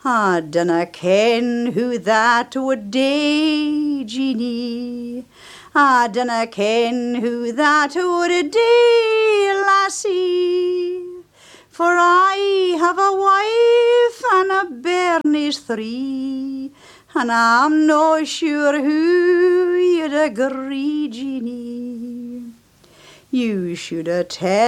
I dinna ken who that would dae, Jeanie. I dinna ken who that would dae, lassie. For I have a wife and a bairnies three, and I'm no sure who you'd agree, Jeanie. You should tell